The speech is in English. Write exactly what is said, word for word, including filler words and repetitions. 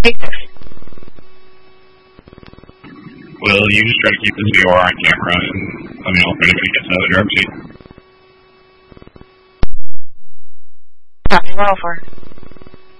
Will you just try to keep this V O R on camera and let me know if anybody gets out of the driver's seat? Copy, one oh four.